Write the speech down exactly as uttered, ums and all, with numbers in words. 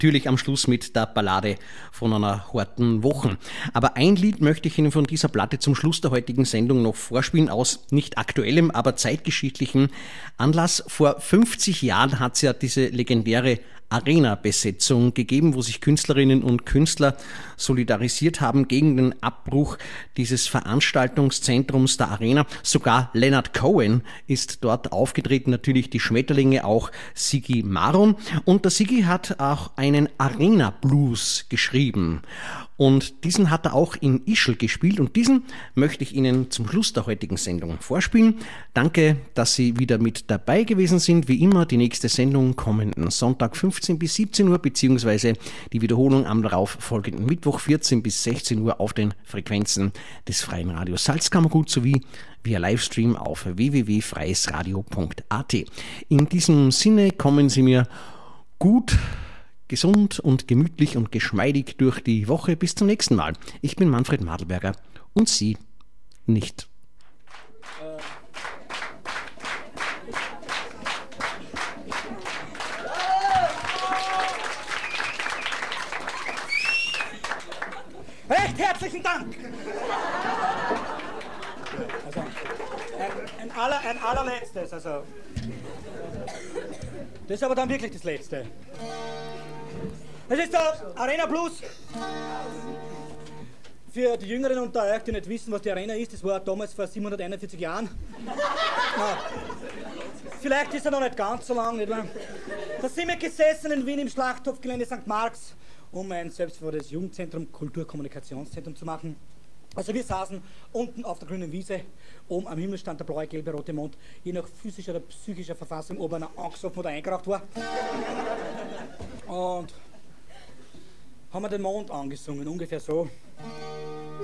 Natürlich am Schluss mit der Ballade von einer harten Woche. Aber ein Lied möchte ich Ihnen von dieser Platte zum Schluss der heutigen Sendung noch vorspielen, aus nicht aktuellem, aber zeitgeschichtlichem Anlass. Vor fünfzig Jahren hat es ja diese legendäre Arena-Besetzung gegeben, wo sich Künstlerinnen und Künstler solidarisiert haben gegen den Abbruch dieses Veranstaltungszentrums der Arena. Sogar Leonard Cohen ist dort aufgetreten, natürlich die Schmetterlinge, auch Sigi Maron. Und der Sigi hat auch einen Arena-Blues geschrieben. Und diesen hat er auch in Ischl gespielt und diesen möchte ich Ihnen zum Schluss der heutigen Sendung vorspielen. Danke, dass Sie wieder mit dabei gewesen sind. Wie immer, die nächste Sendung kommenden Sonntag fünfzehn bis siebzehn Uhr, beziehungsweise die Wiederholung am darauf folgenden Mittwoch vierzehn bis sechzehn Uhr auf den Frequenzen des Freien Radios Salzkammergut sowie via Livestream auf w w w punkt freies radio punkt a t. In diesem Sinne kommen Sie mir gut, gesund und gemütlich und geschmeidig durch die Woche. Bis zum nächsten Mal. Ich bin Manfred Madelberger und Sie nicht. Recht herzlichen Dank! Also, ein, ein, aller, ein allerletztes, also. Das ist aber dann wirklich das Letzte. Das ist der Arena Blues. Für die Jüngeren unter euch, die nicht wissen, was die Arena ist, das war damals vor siebenhunderteinundvierzig Jahren. Na, vielleicht ist er noch nicht ganz so lang, nicht wahr? Da sind wir gesessen in Wien im Schlachthofgelände Sankt Marx, um ein selbstverwaltetes Jugendzentrum, Kulturkommunikationszentrum zu machen. Also wir saßen unten auf der grünen Wiese, oben am Himmel stand der blaue, gelbe, rote Mond, je nach physischer oder psychischer Verfassung, ob einer angesoffen oder eingeraucht war. Und haben wir den Mond angesungen, ungefähr so.